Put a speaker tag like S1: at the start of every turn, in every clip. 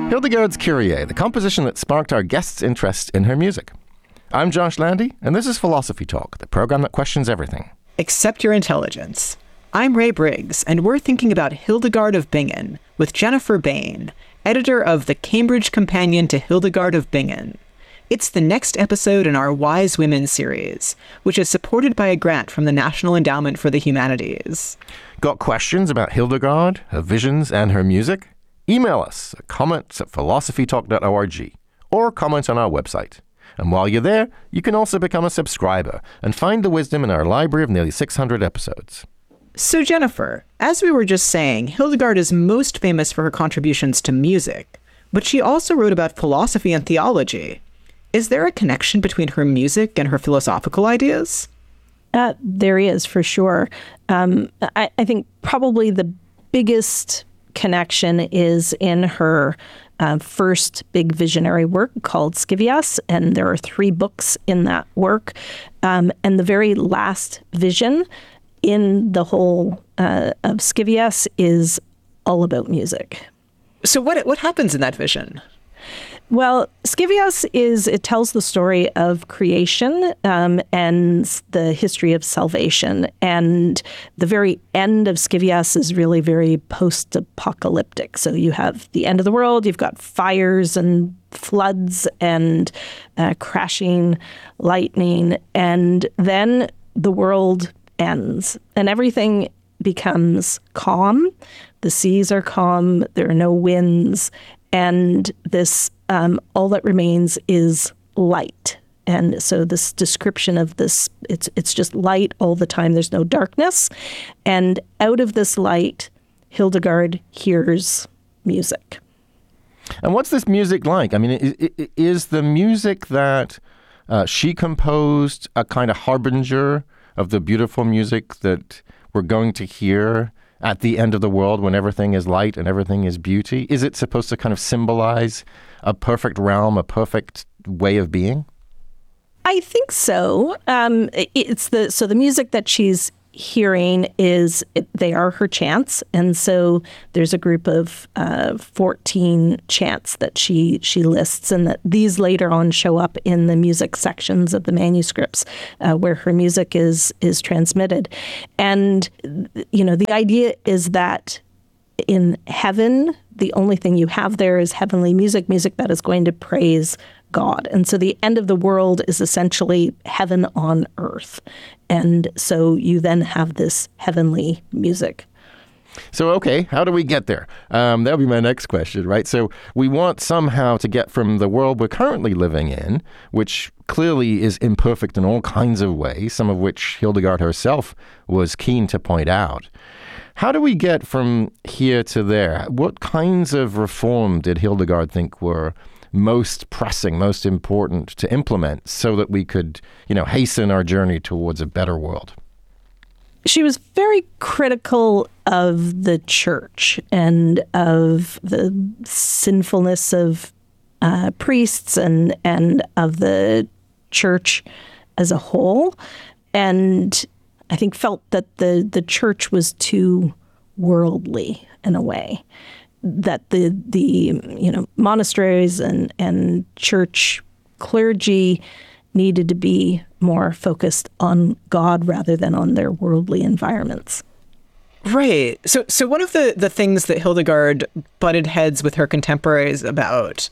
S1: Hildegard's Kyrie, the composition that sparked our guest's interest in her music. I'm Josh Landy, and this is Philosophy Talk, the program that questions everything.
S2: Except your intelligence. I'm Ray Briggs, and we're thinking about Hildegard of Bingen with Jennifer Bain, editor of the Cambridge Companion to Hildegard of Bingen. It's the next episode in our Wise Women series, which is supported by a grant from the National Endowment for the Humanities.
S1: Got questions about Hildegard, her visions, and her music? Email us at comments@philosophytalk.org or comment on our website. And while you're there, you can also become a subscriber and find the wisdom in our library of nearly 600 episodes.
S2: So Jennifer, as we were just saying, Hildegard is most famous for her contributions to music, but she also wrote about philosophy and theology. Is there a connection between her music and her philosophical ideas?
S3: There is, for sure. I think probably the biggest connection is in her first big visionary work called Scivias, and there are 3 books in that work. And the very last vision in the whole of Scivias is all about music.
S2: So what happens in that vision?
S3: Well, Scivias it tells the story of creation and the history of salvation. And the very end of Scivias is really very post-apocalyptic. So you have the end of the world, you've got fires and floods and crashing lightning, and then the world ends and everything becomes calm. The seas are calm, there are no winds, and this all that remains is light. And so this description of this, it's just light all the time. There's no darkness. And out of this light, Hildegard hears music.
S1: And what's this music like? I mean, is the music that she composed a kind of harbinger of the beautiful music that we're going to hear at the end of the world when everything is light and everything is beauty? Is it supposed to kind of symbolize a perfect realm, a perfect way of being?
S3: I think so. So the music that she's hearing they are her chants, and so there's a group of 14 chants that she lists, and that these later on show up in the music sections of the manuscripts where her music is transmitted. And the idea is that in heaven, the only thing you have there is heavenly music that is going to praise God. And so the end of the world is essentially heaven on earth. And so you then have this heavenly music.
S1: So, okay, how do we get there? That'll be my next question, right? So we want somehow to get from the world we're currently living in, which clearly is imperfect in all kinds of ways, some of which Hildegard herself was keen to point out. How do we get from here to there? What kinds of reform did Hildegard think were most pressing, most important to implement so that we could, hasten our journey towards a better world?
S3: She was very critical of the church and of the sinfulness of priests and of the church as a whole. And I think felt that the church was too worldly in a way, that the monasteries and church clergy needed to be more focused on God rather than on their worldly environments.
S2: Right. So one of the things that Hildegard butted heads with her contemporaries about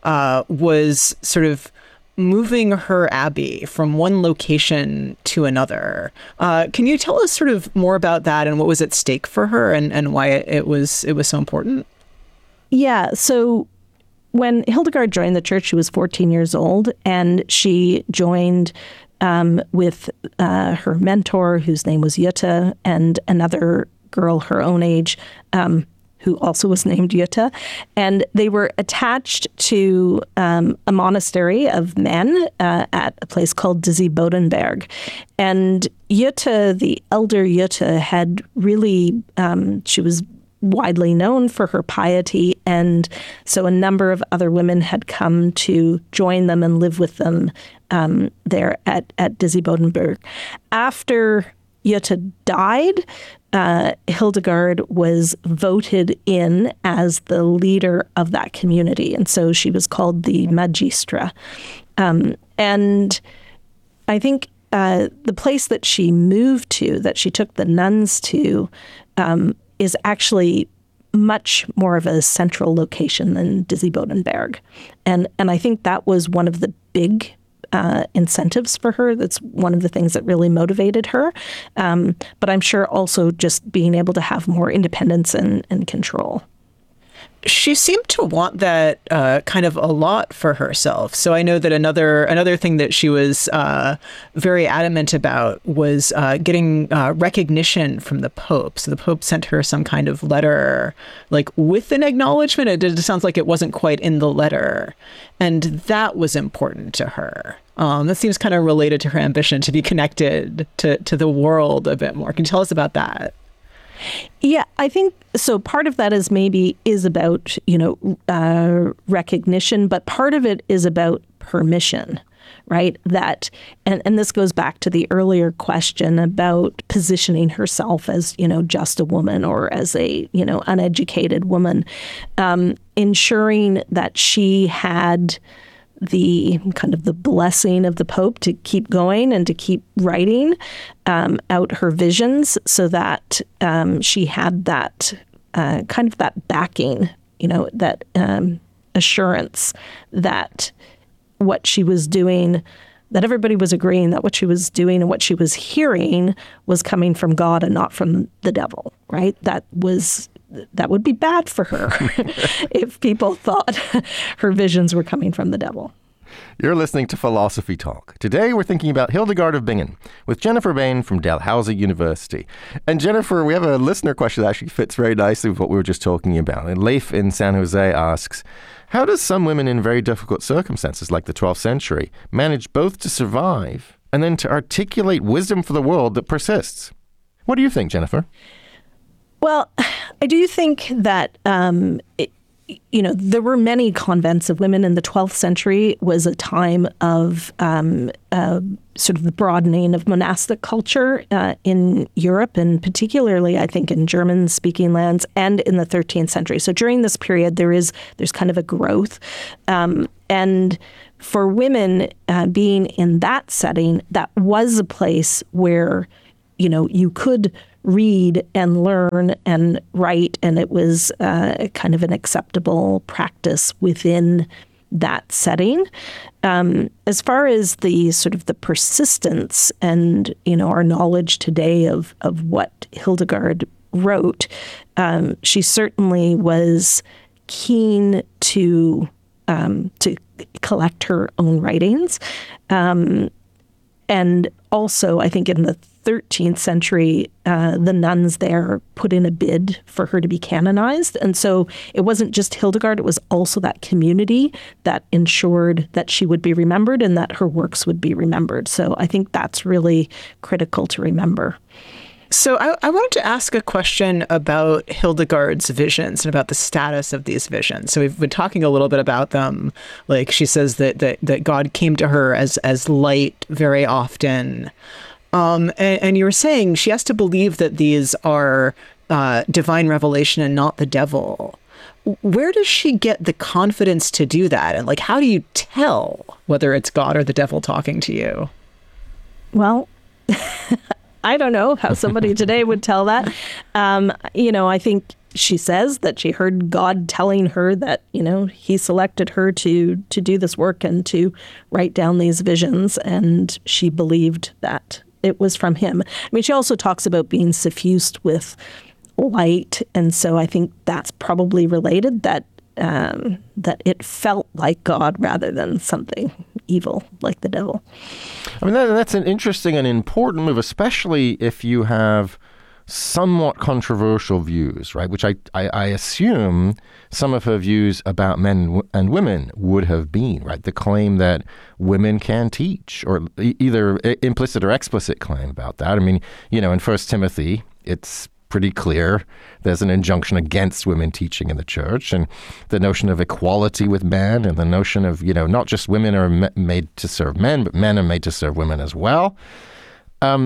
S2: was sort of moving her abbey from one location to another. Can you tell us sort of more about that and what was at stake for her and why it was so important?
S3: Yeah. So when Hildegard joined the church, she was 14 years old, and she joined with her mentor, whose name was Jutta, and another girl her own age, who also was named Jutta. And they were attached to a monastery of men at a place called Disibodenberg. And Jutta, the elder Jutta, had really, she was widely known for her piety, and so a number of other women had come to join them and live with them there at Disibodenberg. After Jutta died, Hildegard was voted in as the leader of that community. And so she was called the Magistra. And I think the place that she moved to, that she took the nuns to, is actually much more of a central location than Disibodenberg. And I think that was one of the big incentives for her. That's one of the things that really motivated her. But I'm sure also just being able to have more independence and control.
S2: She seemed to want that kind of a lot for herself. So I know that another thing that she was very adamant about was getting recognition from the Pope. So the Pope sent her some kind of letter, like with an acknowledgement. It sounds like it wasn't quite in the letter, and that was important to her. That seems kind of related to her ambition to be connected to the world a bit more. Can you tell us about that?
S3: Yeah, I think so. Part of that is about, recognition, but part of it is about permission, right? That, and this goes back to the earlier question about positioning herself as, just a woman or as a, uneducated woman, ensuring that she had the kind of the blessing of the Pope to keep going and to keep writing out her visions, so that she had that kind of that backing, that assurance that what she was doing, that everybody was agreeing that what she was doing and what she was hearing was coming from God and not from the devil, right? That would be bad for her if people thought her visions were coming from the devil.
S1: You're listening to Philosophy Talk. Today we're thinking about Hildegard of Bingen with Jennifer Bain from Dalhousie University. And Jennifer, we have a listener question that actually fits very nicely with what we were just talking about. And Leif in San Jose asks, how does some women in very difficult circumstances like the 12th century manage both to survive and then to articulate wisdom for the world that persists? What do you think, Jennifer?
S3: Well, I do think that, there were many convents of women, and the 12th century was a time of sort of the broadening of monastic culture in Europe, and particularly, I think, in German-speaking lands, and in the 13th century. So during this period, there's kind of a growth. And for women being in that setting, that was a place where, you could read and learn and write, and it was kind of an acceptable practice within that setting. As far as the sort of the persistence and, our knowledge today of what Hildegard wrote, she certainly was keen to collect her own writings. And also, I think in the 13th century, the nuns there put in a bid for her to be canonized. And so it wasn't just Hildegard, it was also that community that ensured that she would be remembered and that her works would be remembered. So I think that's really critical to remember.
S2: So I wanted to ask a question about Hildegard's visions and about the status of these visions. So we've been talking a little bit about them. Like she says that God came to her as light very often. And you were saying she has to believe that these are divine revelation and not the devil. Where does she get the confidence to do that? And how do you tell whether it's God or the devil talking to you?
S3: Well, I don't know how somebody today would tell that. I think she says that she heard God telling her that, he selected her to do this work and to write down these visions, and she believed that it was from him. I mean, she also talks about being suffused with light, and so I think that's probably related, that it felt like God rather than something evil like the devil.
S1: I mean, that's an interesting and important move, especially if you have somewhat controversial views, right? Which I assume some of her views about men and women would have been, right? The claim that women can teach, or either implicit or explicit claim about that. I mean, in 1 Timothy, it's pretty clear there's an injunction against women teaching in the church, and the notion of equality with men, and the notion of, not just women are made to serve men, but men are made to serve women as well.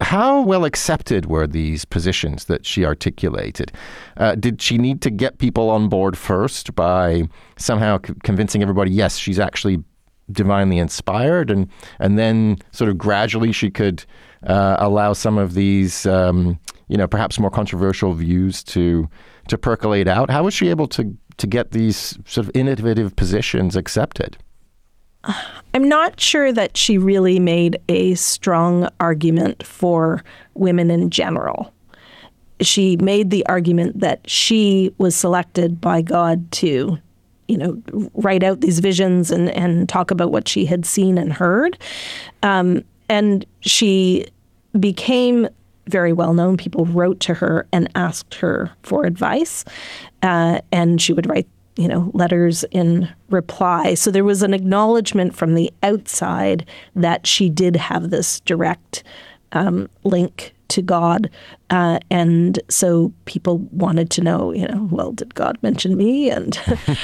S1: how well accepted were these positions that she articulated? Did she need to get people on board first by somehow convincing everybody, yes, she's actually divinely inspired, and then sort of gradually she could allow some of these, perhaps more controversial views to percolate out? How was she able to get these sort of innovative positions accepted?
S3: I'm not sure that she really made a strong argument for women in general. She made the argument that she was selected by God to, write out these visions and talk about what she had seen and heard. And she became very well known. People wrote to her and asked her for advice. And she would write letters in reply. So there was an acknowledgement from the outside that she did have this direct link to God. And so people wanted to know, well, did God mention me? And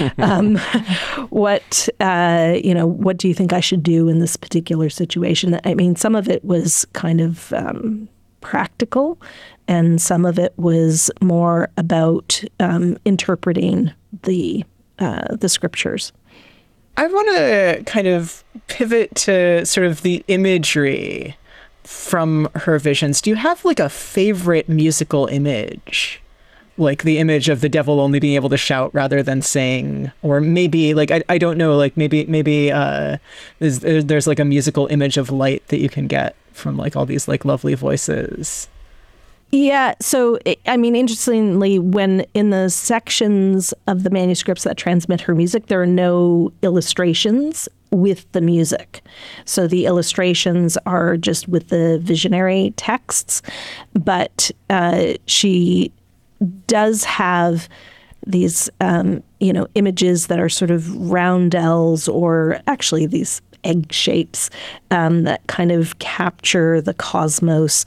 S3: what do you think I should do in this particular situation? I mean, some of it was kind of practical, and some of it was more about interpreting the scriptures.
S2: I want to kind of pivot to sort of the imagery from her visions. Do you have like a favorite musical image? Like the image of the devil only being able to shout rather than sing, or maybe like I don't know, like maybe there's like a musical image of light that you can get from like all these like lovely voices.
S3: Yeah. So, interestingly, when in the sections of the manuscripts that transmit her music, there are no illustrations with the music. So the illustrations are just with the visionary texts, but she does have these, images that are sort of roundels, or actually these egg shapes that kind of capture the cosmos.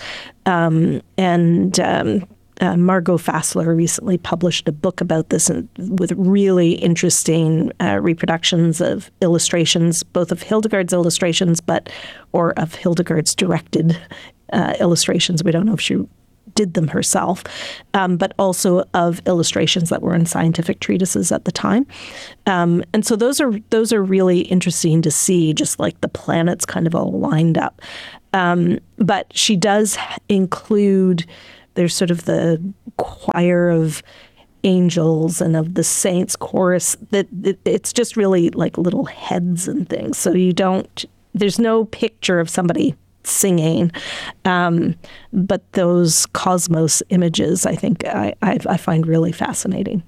S3: Margot Fassler recently published a book about this, with really interesting reproductions of illustrations, both of Hildegard's illustrations, or of Hildegard's directed illustrations. We don't know if she did them herself, but also of illustrations that were in scientific treatises at the time. And so those are really interesting to see, just like the planets kind of all lined up. But she does include, there's sort of the choir of angels and of the saints chorus, that it's just really like little heads and things. So there's no picture of somebody singing, but those cosmos images, I think I find really fascinating.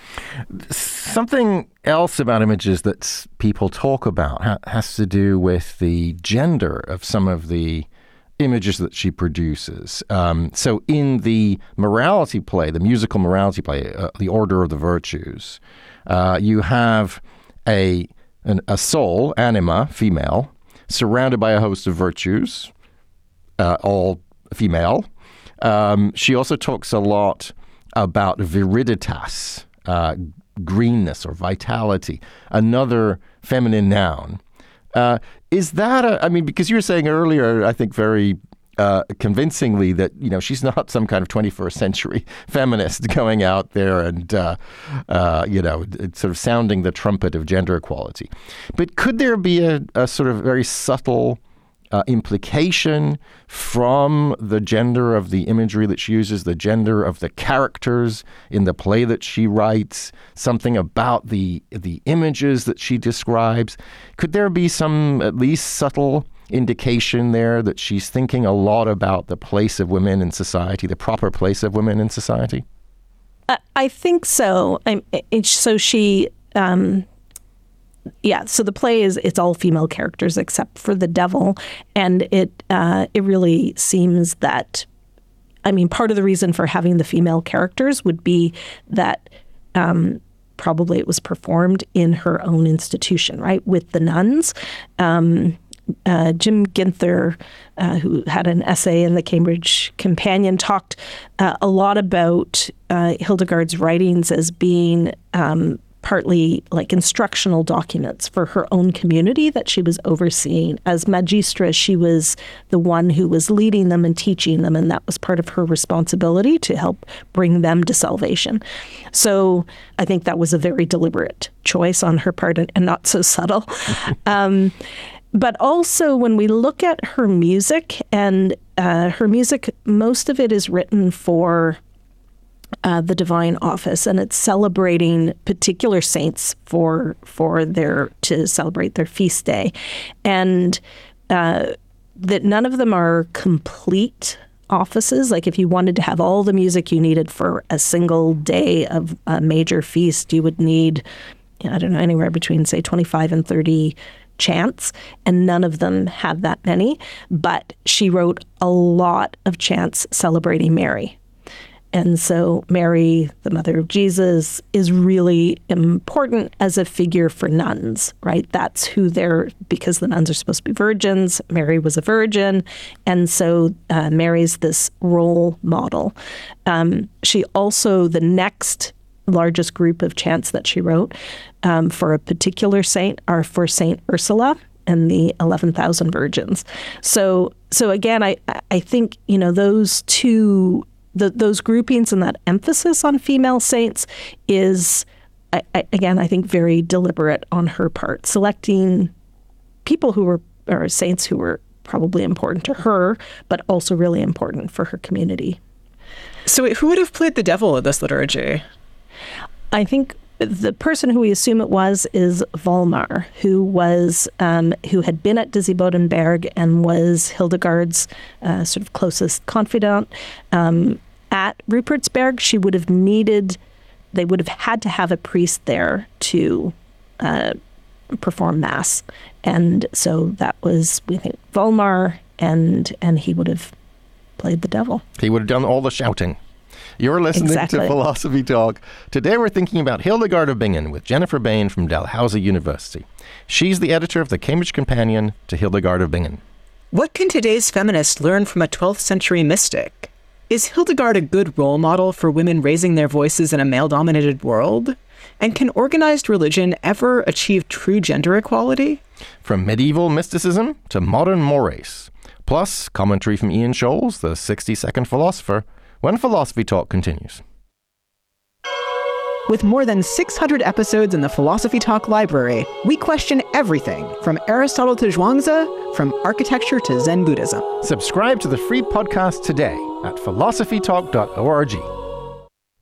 S1: Something else about images that people talk about has to do with the gender of some of the images that she produces. So in the morality play, the musical morality play, The Order of the Virtues, you have a soul, anima, female, surrounded by a host of virtues, all female. She also talks a lot about viriditas, greenness or vitality, another feminine noun. Is that because you were saying earlier, I think very convincingly, that she's not some kind of 21st century feminist going out there and sort of sounding the trumpet of gender equality. But could there be a sort of very subtle implication from the gender of the imagery that she uses, the gender of the characters in the play that she writes, something about the images that she describes? Could there be some at least subtle indication there that she's thinking a lot about the place of women in society, the proper place of women in society?
S3: I think so. So she... so the play it's all female characters except for the devil, and it really seems that, part of the reason for having the female characters would be that probably it was performed in her own institution, right, with the nuns. Jim Ginther, who had an essay in the Cambridge Companion, talked a lot about Hildegard's writings as being partly like instructional documents for her own community that she was overseeing. As magistra, she was the one who was leading them and teaching them, and that was part of her responsibility to help bring them to salvation. So I think that was a very deliberate choice on her part and not so subtle. But also when we look at her music, and her music, most of it is written for the divine office, and it's celebrating particular saints to celebrate their feast day, and that none of them are complete offices. Like if you wanted to have all the music you needed for a single day of a major feast, you would need, I don't know, anywhere between say 25 and 30 chants, and none of them have that many. But she wrote a lot of chants celebrating Mary. And so Mary, the mother of Jesus, is really important as a figure for nuns, right? That's who because the nuns are supposed to be virgins. Mary was a virgin. And so Mary's this role model. She also, the next largest group of chants that she wrote for a particular saint are for Saint Ursula and the 11,000 virgins. So again, I think, those two, those groupings and that emphasis on female saints is, again, I think very deliberate on her part, selecting people or saints who were probably important to her, but also really important for her community.
S2: So who would have played the devil in this liturgy?
S3: I think the person who we assume it was is Volmar, who had been at Disibodenberg and was Hildegard's sort of closest confidant. At Rupertsberg, they would have had to have a priest there to perform Mass. And so that was, we think, Volmar, and he would have played the devil.
S1: He would have done all the shouting. You're listening to Philosophy Talk. Today we're thinking about Hildegard of Bingen with Jennifer Bain from Dalhousie University. She's the editor of the Cambridge Companion to Hildegard of Bingen.
S2: What can today's feminists learn from a 12th century mystic? Is Hildegard a good role model for women raising their voices in a male-dominated world? And can organized religion ever achieve true gender equality?
S1: From medieval mysticism to modern mores. Plus, commentary from Ian Scholes, the 60-second philosopher, when Philosophy Talk continues.
S2: With more than 600 episodes in the Philosophy Talk library, we question everything from Aristotle to Zhuangzi, from architecture to Zen Buddhism.
S1: Subscribe to the free podcast today at philosophytalk.org.